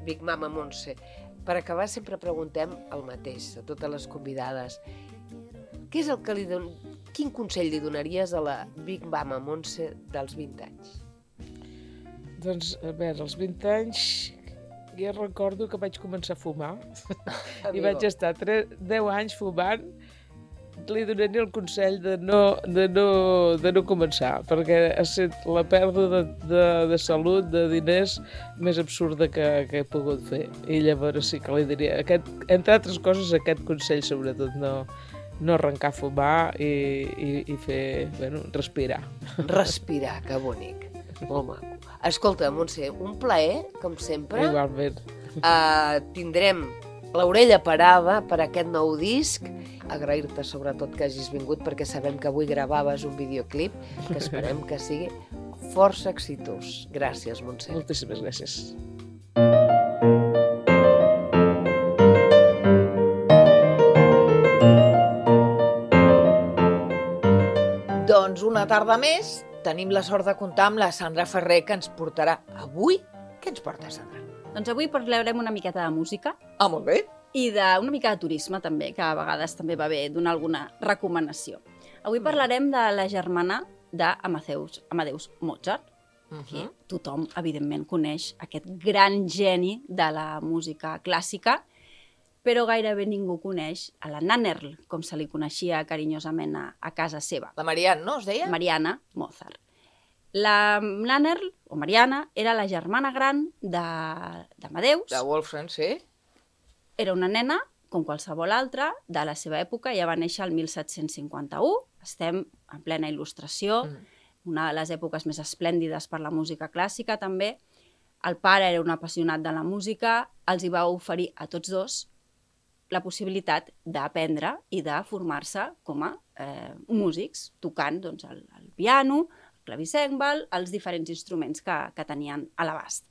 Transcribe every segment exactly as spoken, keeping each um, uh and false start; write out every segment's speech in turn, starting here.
Big Mama Montse. Per acabar sempre preguntem el mateix a totes les convidades. Què és el que li don... Quin consell li donaries a la Big Mama Montse dels vint anys? Doncs, a veure, als vint anys ja recordo que vaig començar a fumar i vaig estar deu anys fumant. Li donaria el consell de no, de no, de no començar, perquè ha estat la pèrdua de, de, de salut, de diners, més absurda que, que he pogut fer. I llavors sí que li diria, aquest, entre altres coses, aquest consell sobretot, no, no arrencar a fumar i, i, i fer, bueno, respirar. Respirar, que bonic. Molt maco. Escolta, Montse, un plaer, com sempre. Igualment. Uh, tindrem l'orella parada per aquest nou disc. Agrair-te sobretot que hagis vingut, perquè sabem que avui gravaves un videoclip que esperem que sigui força exitós. Gràcies, Montse. Moltíssimes gràcies. Doncs una tarda més tenim la sort de comptar amb la Sandra Ferrer, que ens portarà avui... Què ens porta, Sandra? Doncs avui parlarem una miqueta de música. Ah, molt bé. I d'una mica de turisme, també, que a vegades també va bé donar alguna recomanació. Avui parlarem de la germana d'Amadeus Amadeus Mozart. Uh -huh. Que tothom, evidentment, coneix aquest gran geni de la música clàssica, però gairebé ningú coneix a la Nannerl, com se li coneixia carinyosament a, a casa seva. La Marianne, no, es deia? Mariana Mozart. La Nannerl, o Mariana, era la germana gran d'Amadeus. De Wolfgang, sí. Era una nena, com qualsevol altra, de la seva època. Ja va néixer el mil set-cents cinquanta-u. Estem en plena il·lustració, mm. una de les èpoques més esplèndides per la música clàssica, també. El pare era un apassionat de la música, els hi va oferir a tots dos la possibilitat d'aprendre i de formar-se com a eh, músics, tocant doncs, el, el piano, el clavicèmbal, els diferents instruments que, que tenien a l'abast.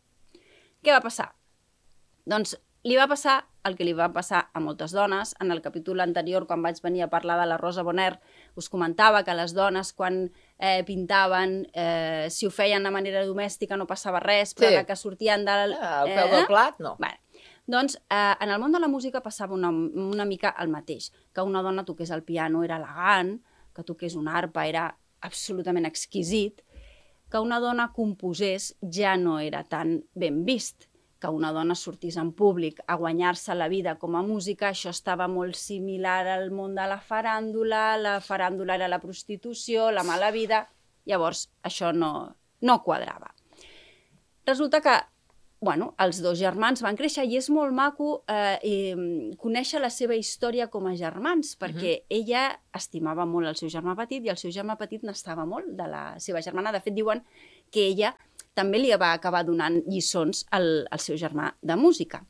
Què va passar? Doncs li va passar el que li va passar a moltes dones. En el capítol anterior, quan vaig venir a parlar de la Rosa Bonheur, us comentava que les dones, quan eh, pintaven, eh, si ho feien de manera domèstica no passava res, però sí. ara que sortien del... Ah, al peu eh? del plat, no. Vale. Doncs eh, en el món de la música passava una, una mica el mateix, que una dona toqués el piano era elegant, que toqués una arpa era absolutament exquisit, que una dona composés ja no era tan ben vist, que una dona sortís en públic a guanyar-se la vida com a música, això estava molt similar al món de la faràndula, la faràndula era la prostitució, la mala vida, llavors això no, no quadrava. Resulta que bueno, els dos germans van créixer i és molt maco eh, i conèixer la seva història com a germans, perquè uh-huh. ella estimava molt el seu germà petit i el seu germà petit n'estava molt de la seva germana. De fet, diuen que ella també li va acabar donant lliçons al, al seu germà de música.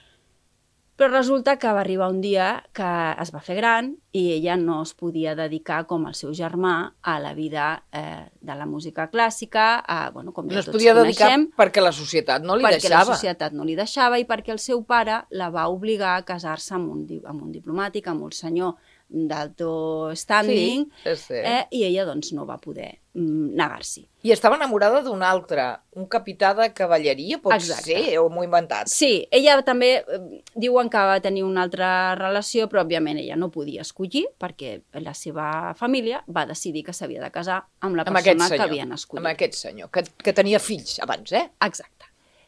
Però resulta que va arribar un dia que es va fer gran i ella no es podia dedicar com el seu germà a la vida eh, de la música clàssica, a, bueno, com ja no es tots podia coneixem, dedicar perquè la societat no li perquè deixava. Perquè la societat no li deixava i perquè el seu pare la va obligar a casar-se amb un, amb un diplomàtic, amb un senyor d'alto standing, sí, eh, i ella doncs no va poder mm, negar-s'hi. I estava enamorada d'un altre, un capità de cavalleria, pot Exacte. ser, o m'ho he inventat? Sí, ella també eh, diuen que va tenir una altra relació, però òbviament ella no podia escollir perquè la seva família va decidir que s'havia de casar amb la persona amb que havien escollit. Amb aquest senyor, que, que tenia fills abans, eh? Exacte.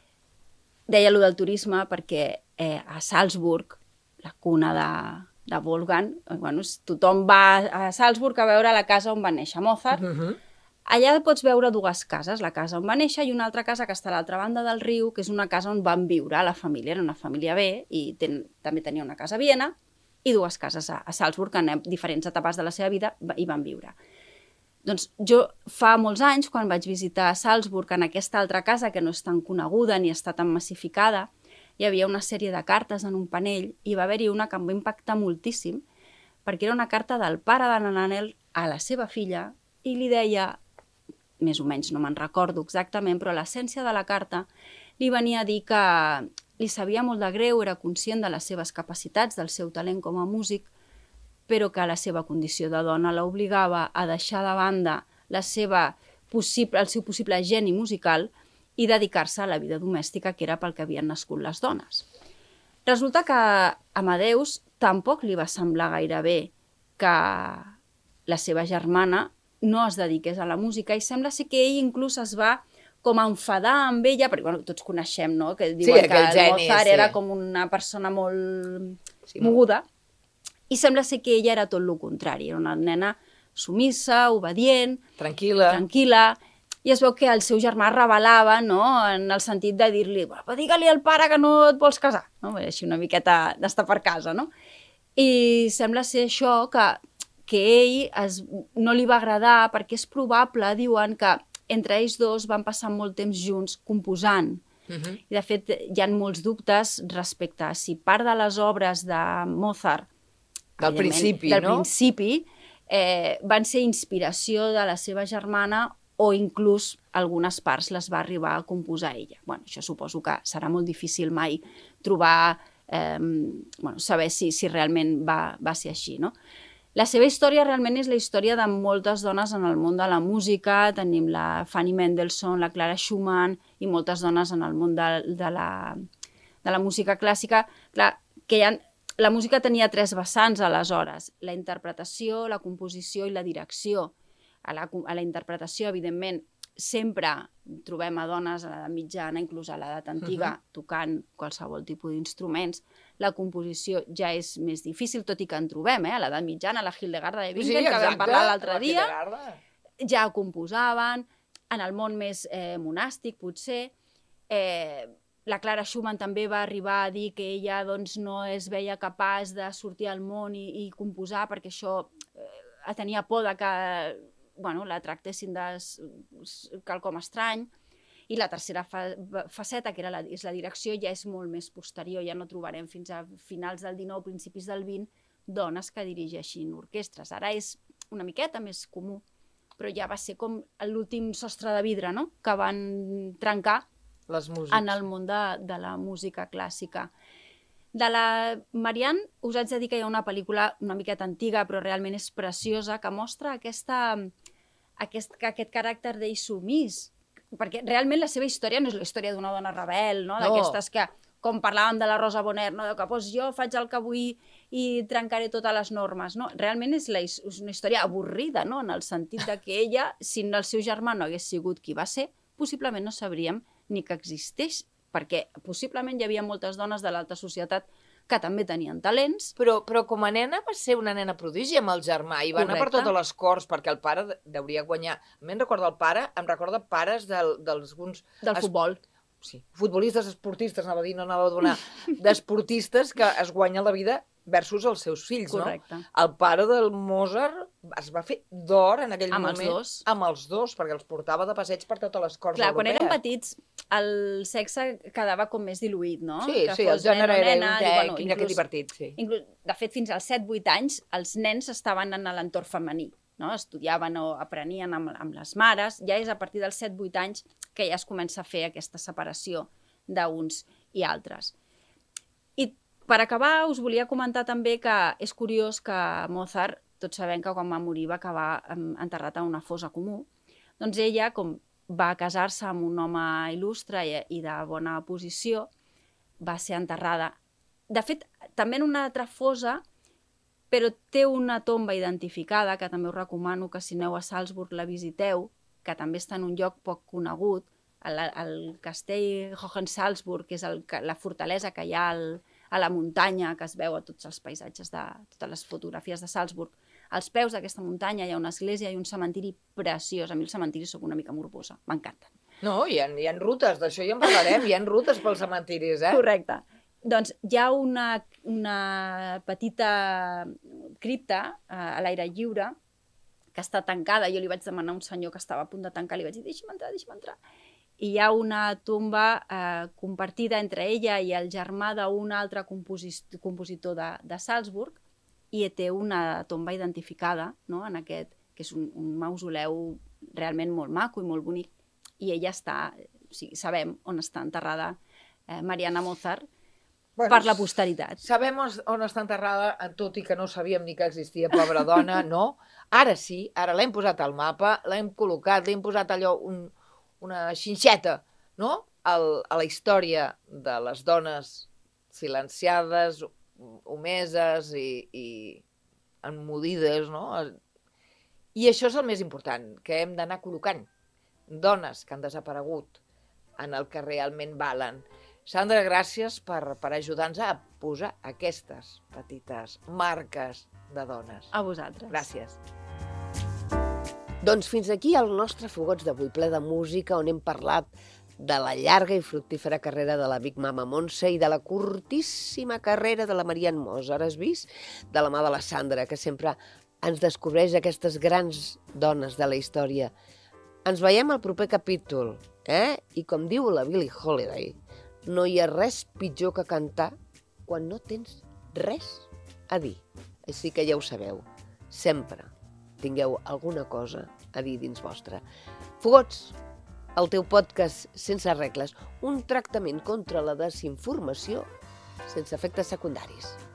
Deia allò del turisme perquè eh, a Salzburg, la cuna de... de Wolfgang, bueno, tothom va a Salzburg a veure la casa on va néixer Mozart. Uh-huh. Allà pots veure dues cases, la casa on va néixer i una altra casa que està a l'altra banda del riu, que és una casa on van viure la família, era una família bé, i ten, també tenia una casa a Viena i dues cases a, a Salzburg, que en diferents etapes de la seva vida hi van viure. Doncs jo fa molts anys, quan vaig visitar Salzburg, en aquesta altra casa que no és tan coneguda ni està tan massificada, hi havia una sèrie de cartes en un panell i va haver-hi una que em va impactar moltíssim perquè era una carta del pare de la Nannerl a la seva filla i li deia, més o menys no me'n recordo exactament, però l'essència de la carta li venia a dir que li sabia molt de greu, era conscient de les seves capacitats, del seu talent com a músic, però que la seva condició de dona l'obligava a deixar de banda la seva possible, el seu possible geni musical i dedicar-se a la vida domèstica, que era pel que havien nascut les dones. Resulta que a Amadeus tampoc li va semblar gaire bé que la seva germana no es dediqués a la música, i sembla ser que ell inclús es va com a enfadar amb ella, perquè bueno, tots coneixem, no?, que diuen Sí, que aquell el geni, Mozart sí. era com una persona molt Sí, moguda, i sembla ser que ella era tot el contrari, era una nena sumissa, obedient, Tranquil·la. tranquil·la, i es veu que el seu germà revelava, no?, en el sentit de dir-li, però digue-li al pare que no et vols casar, no?, així una miqueta d'estar per casa, no? I sembla ser això que, que ell es, no li va agradar, perquè és probable, diuen, que entre ells dos van passar molt temps junts composant. Uh -huh. I, de fet, hi ha molts dubtes respecte a si part de les obres de Mozart, Del evidentment, principi, del no? principi, eh, van ser inspiració de la seva germana o inclús algunes parts les va arribar a composar ella. Bueno, això suposo que serà molt difícil mai trobar, eh, bueno, saber si, si realment va, va ser així, no? La seva història realment és la història de moltes dones en el món de la música. Tenim la Fanny Mendelssohn, la Clara Schumann i moltes dones en el món de, de, la, de la música clàssica. Clar, que hi ha, la música tenia tres vessants aleshores, la interpretació, la composició i la direcció. A la, a la interpretació, evidentment, sempre trobem a dones a l'edat mitjana, inclús a l'edat antiga, uh -huh. tocant qualsevol tipus d'instruments. La composició ja és més difícil, tot i que en trobem, eh? A l'edat mitjana, la Hildegarda de Bingen, sí, que vam parlar l'altre dia, ja composaven. En el món més eh, monàstic, potser, eh, la Clara Schumann també va arribar a dir que ella doncs, no es veia capaç de sortir al món i, i composar, perquè això eh, tenia por de que bueno, la tractessin de quelcom estrany. I la tercera fa faceta, que era la, és la direcció, ja és molt més posterior. Ja no trobarem fins a finals del dinou, principis del vint, dones que dirigeixin orquestres. Ara és una miqueta més comú, però ja va ser com l'últim sostre de vidre, no?, que van trencar les en el món de, de la música clàssica. De la Marianne us haig de dir que hi ha una pel·lícula una miqueta antiga, però realment és preciosa, que mostra aquesta, aquest, aquest caràcter d'ell sumís, perquè realment la seva història no és la història d'una dona rebel, no? D'aquestes que, com parlàvem de la Rosa Bonheur, no? De que doncs, jo faig el que vull i trencaré totes les normes. No? Realment és, la, és una història avorrida, no? En el sentit de que ella, si el seu germà no hagués sigut qui va ser, possiblement no sabríem ni que existeix, perquè possiblement hi havia moltes dones de l'alta societat que també tenien talents. Però, però com a nena va ser una nena prodigi amb el germà i va Correcte. anar per totes les corts, perquè el pare deuria guanyar. A mi em recorda el pare, em recorda pares del, d'alguns... Del futbol. Sí, futbolistes, esportistes, anava a dir, no anava a donar, d'esportistes que es guanyen la vida versus els seus fills, Correcte. no? El pare del Mozart es va fer d'or en aquell amb moment. Els dos. Amb els dos, perquè els portava de passeig per totes les corts Clar, europees. quan eren petits, el sexe quedava com més diluït, no? Sí, que sí, el gènere era un i, bueno, quin que inclús, divertit, sí. Inclús, de fet, fins als set vuit anys, els nens estaven en l'entorn femení, no? Estudiaven o aprenien amb, amb les mares. Ja és a partir dels set vuit anys que ja es comença a fer aquesta separació d'uns i altres. I per acabar, us volia comentar també que és curiós que Mozart, tots sabem que quan va morir va acabar enterrat a una fossa comú, doncs ella, com va casar-se amb un home il·lustre i, i de bona posició, va ser enterrada. De fet, també en una altra fossa, però té una tomba identificada, que també us recomano que si aneu a Salzburg la visiteu, que també està en un lloc poc conegut, el, el castell Hohensalzburg, que és el, la fortalesa que hi ha al, a la muntanya, que es veu a tots els paisatges, de totes les fotografies de Salzburg. Als peus d'aquesta muntanya hi ha una església i un cementiri preciós. A mi el cementiri soc una mica morbosa, m'encanten. No, hi ha, hi ha rutes, d'això ja en parlarem, hi ha rutes pels cementiris, eh? Correcte. Doncs hi ha una, una petita cripta eh, a l'aire lliure que està tancada. Jo li vaig demanar a un senyor que estava a punt de tancar, li vaig dir, deixa'm entrar, deixa'm entrar. I hi ha una tomba eh, compartida entre ella i el germà d'un altre composit compositor de, de Salzburg, i té una tomba identificada, no?, en aquest, que és un, un mausoleu realment molt maco i molt bonic, i ella està, o sigui, sabem on està enterrada eh, Marianne Mozart, bueno, per la posteritat. Sabem on està enterrada, tot i que no sabíem ni que existia, pobra dona, no? Ara sí, ara l'hem posat al mapa, l'hem col·locat, l'hem posat allò, un, una xinxeta no? El, a la història de les dones silenciades, omeses i, i emmudides, no? I això és el més important, que hem d'anar col·locant dones que han desaparegut en el que realment valen. Sandra, gràcies per, per ajudar-nos a posar aquestes petites marques de dones. A vosaltres. Gràcies. Doncs fins aquí el nostre Fogots d'avui, ple de música, on hem parlat de la llarga i fructífera carrera de la Big Mama Montse i de la curtíssima carrera de la Marianne Moss. Ara has vist? De la mà de la Sandra, que sempre ens descobreix aquestes grans dones de la història. Ens veiem al proper capítol, eh? I com diu la Billie Holiday, no hi ha res pitjor que cantar quan no tens res a dir. Així que ja ho sabeu, sempre tingueu alguna cosa a dir dins vostre. Fogots, el teu podcast sense regles, un tractament contra la desinformació sense efectes secundaris.